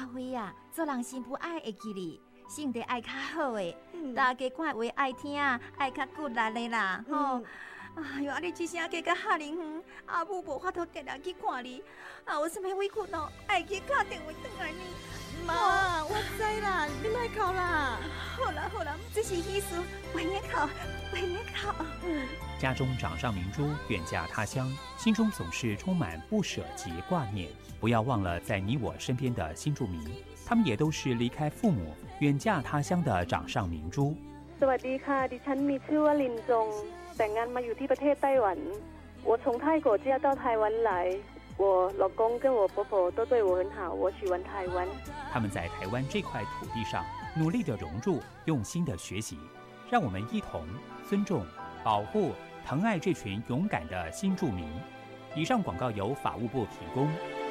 大会啊，做人新妇爱会记哩，性地爱较好诶，大家看话爱听，爱较骨力的啦，吼。哎呦，你一声嫁到哈林远，阿母无法度定定去看你，有啥物委屈哦，爱去打电话转来呢。 妈，我知啦，你莫哭啦。 好啦，这是意思，为你哭。 家中掌上明珠远嫁他乡，心中总是充满不舍及挂念。不要忘了在你我身边的新住民，他们也都是离开父母远嫁他乡的掌上明珠。 สวัสดีค่ะดิฉันมีชื่อว่าลินจงแต่งงานมาอยู่ที่ประเทศไต้หวัน我从泰国嫁到台湾来我老公跟我婆婆都对我很好我喜欢台湾他们在台湾这块土地上努力地融入，用心地学习，让我们一同尊重、保护、疼爱这群勇敢的新住民。以上广告由法务部提供。